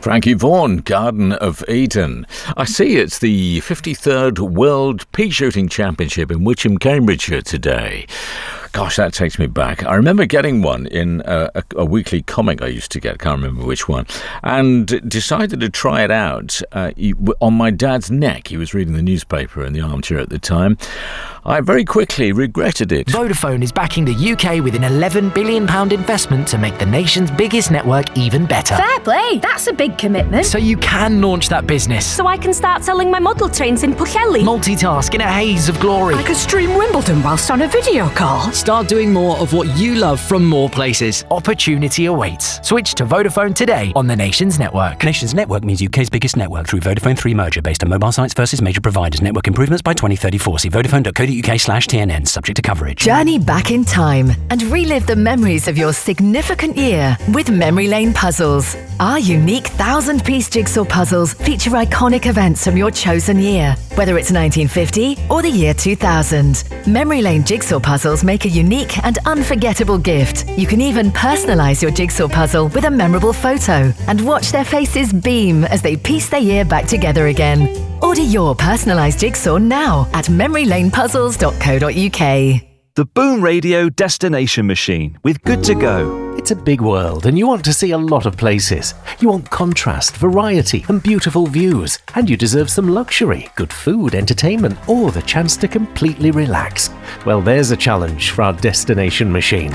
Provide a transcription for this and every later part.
Frankie Vaughan, Garden of Eden. I see it's the 53rd World Pea Shooting Championship in Witcham, Cambridgeshire today. Gosh, that takes me back. I remember getting one in a weekly comic I used to get, can't remember which one, and decided to try it out on my dad's neck. He was reading the newspaper in the armchair at the time. I very quickly regretted it. Vodafone is backing the UK with an £11 billion investment to make the nation's biggest network even better. Fair play, that's a big commitment. So you can launch that business. So I can start selling my model trains in Pwllheli. Multitask in a haze of glory. I could stream Wimbledon whilst on a video call. Start doing more of what you love from more places. Opportunity awaits. Switch to Vodafone today on the Nations Network. Nations Network means UK's biggest network through Vodafone 3 merger based on mobile sites versus major providers. Network improvements by 2034. See vodafone.co.uk/TNN. Subject to coverage. Journey back in time and relive the memories of your significant year with Memory Lane Puzzles. Our unique 1,000-piece jigsaw puzzles feature iconic events from your chosen year, whether it's 1950 or the year 2000. Memory Lane jigsaw puzzles make a unique and unforgettable gift. You can even personalise your jigsaw puzzle with a memorable photo and watch their faces beam as they piece their year back together again. Order your personalised jigsaw now at memorylanepuzzles.co.uk. The Boom Radio Destination Machine with Good to Go. It's a big world and you want to see a lot of places. You want contrast, variety and beautiful views. And you deserve some luxury, good food, entertainment or the chance to completely relax. Well, there's a challenge for our Destination Machine.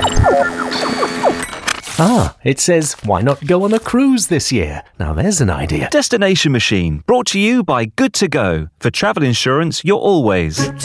It says, why not go on a cruise this year? Now there's an idea. Destination Machine, brought to you by Good to Go. For travel insurance, you're always